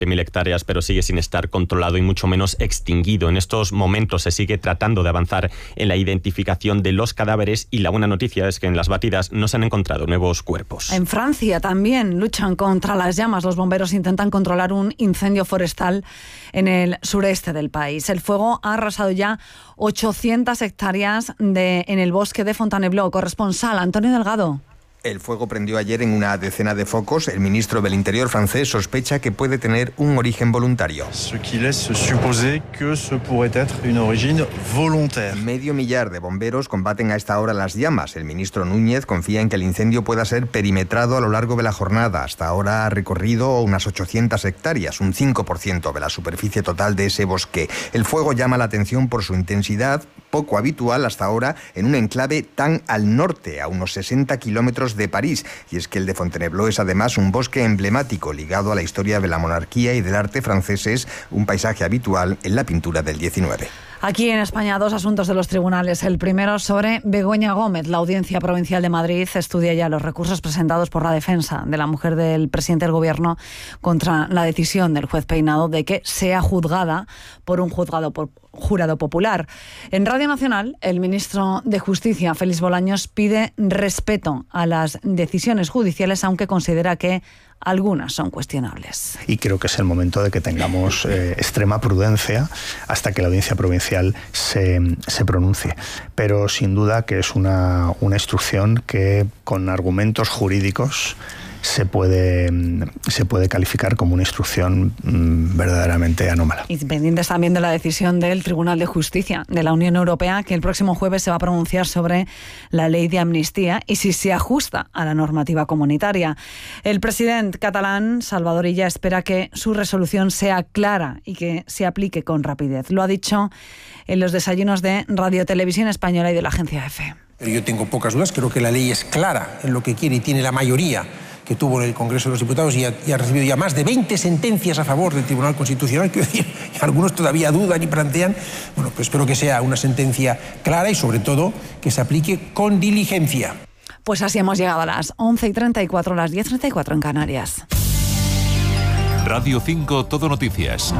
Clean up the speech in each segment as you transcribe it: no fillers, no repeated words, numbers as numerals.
1.000 hectáreas, pero sigue sin estar controlado y mucho menos extinguido. En estos momentos se sigue tratando de avanzar en la identificación de los cadáveres y la buena noticia es que en las batidas no se han encontrado nuevos cuerpos. En Francia también luchan contra las llamas. Los bomberos intentan controlar un incendio forestal en el sureste del país. El fuego ha arrasado ya 800 hectáreas en el bosque de Fontainebleau. Corresponsal Antonio Delgado. El fuego prendió ayer en una decena de focos. El ministro del Interior francés sospecha que puede tener un origen voluntario. Medio millar de bomberos combaten a esta hora las llamas. El ministro Núñez confía en que el incendio pueda ser perimetrado a lo largo de la jornada. Hasta ahora ha recorrido unas 800 hectáreas, un 5% de la superficie total de ese bosque. El fuego llama la atención por su intensidad, poco habitual hasta ahora en un enclave tan al norte, a unos 60 kilómetros de París. Y es que el de Fontainebleau es además un bosque emblemático ligado a la historia de la monarquía y del arte franceses, un paisaje habitual en la pintura del 19. Aquí en España, 2 asuntos de los tribunales. El primero sobre Begoña Gómez. La Audiencia Provincial de Madrid estudia ya los recursos presentados por la defensa de la mujer del presidente del Gobierno contra la decisión del juez Peinado de que sea juzgada por un jurado popular. En Radio Nacional, el ministro de Justicia, Félix Bolaños, pide respeto a las decisiones judiciales, aunque considera que algunas son cuestionables. Y creo que es el momento de que tengamos extrema prudencia hasta que la Audiencia Provincial se pronuncie. Pero sin duda que es una instrucción que con argumentos jurídicos se puede calificar como una instrucción verdaderamente anómala. Y pendientes también de la decisión del Tribunal de Justicia de la Unión Europea, que el próximo jueves se va a pronunciar sobre la ley de amnistía y si se ajusta a la normativa comunitaria. El presidente catalán, Salvador Illa, espera que su resolución sea clara y que se aplique con rapidez. Lo ha dicho en los desayunos de Radio Televisión Española y de la agencia EFE. Yo tengo pocas dudas, creo que la ley es clara en lo que quiere y tiene la mayoría que tuvo en el Congreso de los Diputados y ha recibido ya más de 20 sentencias a favor del Tribunal Constitucional, quiero decir, y algunos todavía dudan y plantean. Bueno, pues espero que sea una sentencia clara y sobre todo que se aplique con diligencia. Pues así hemos llegado a las 11:34, las 10:34 en Canarias. Radio 5 Todo Noticias.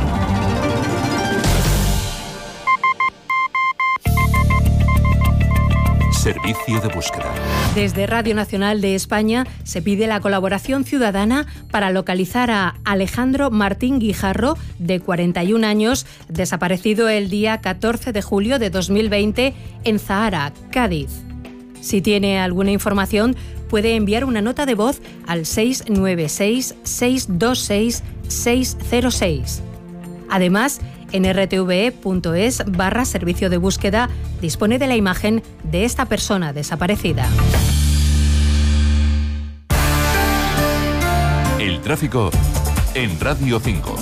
Servicio de búsqueda. Desde Radio Nacional de España se pide la colaboración ciudadana para localizar a Alejandro Martín Guijarro, de 41 años, desaparecido el día 14 de julio de 2020 en Zahara, Cádiz. Si tiene alguna información, puede enviar una nota de voz al 696-626-606. Además, en rtve.es/servicio de búsqueda dispone de la imagen de esta persona desaparecida. El tráfico en Radio 5.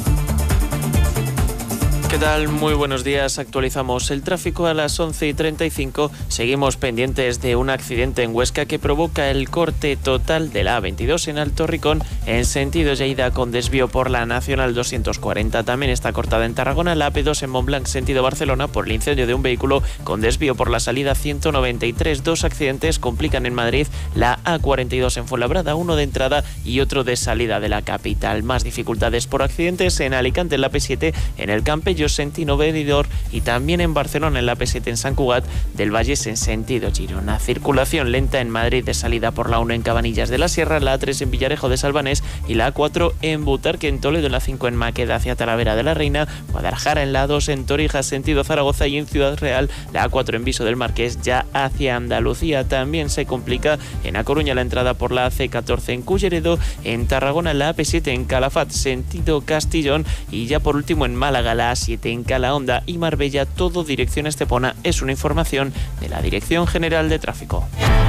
¿Qué tal? Muy buenos días. Actualizamos el tráfico a las 11:35. Seguimos pendientes de un accidente en Huesca que provoca el corte total de la A22 en Alto Ricón en sentido Lleida con desvío por la Nacional 240. También está cortada en Tarragona la AP2 en Montblanc sentido Barcelona por el incendio de un vehículo con desvío por la salida 193. 2 accidentes complican en Madrid la A42 en Fuenlabrada, uno de entrada y otro de salida de la capital. Más dificultades por accidentes en Alicante en la P7 en el Campello sentido Benidorm y también en Barcelona en la P7 en Sant Cugat del Vallès en sentido Girona. Circulación lenta en Madrid de salida por la 1 en Cabanillas de la Sierra, la A3 en Villarejo de Salvanés y la A4 en Butarque, en Toledo, en la 5 en Maqueda hacia Talavera de la Reina, Guadalajara en la A2 en Torija sentido Zaragoza y en Ciudad Real, la A4 en Viso del Marqués ya hacia Andalucía. También se complica en A Coruña la entrada por la AC14 en Culleredo, en Tarragona la AP7 en Calafat sentido Castellón y ya por último en Málaga la A7 en Calahonda y Marbella, todo dirección Estepona. Es una información de la Dirección General de Tráfico.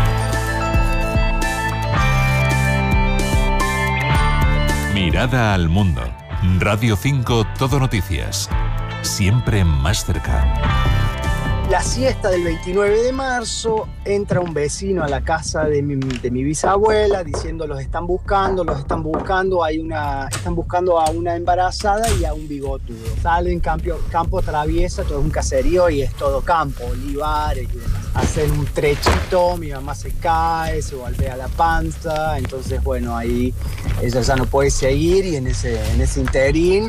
Mirada al mundo. Radio 5 Todo Noticias. Siempre más cerca. La siesta del 29 de marzo, entra un vecino a la casa de mi bisabuela diciendo los están buscando, están buscando a una embarazada y a un bigotudo. Salen campo traviesa, todo es un caserío y es todo campo, olivares y demás. Hacen un trechito, mi mamá se cae, se golpea la panza, entonces bueno, ahí ella ya no puede seguir y en ese interín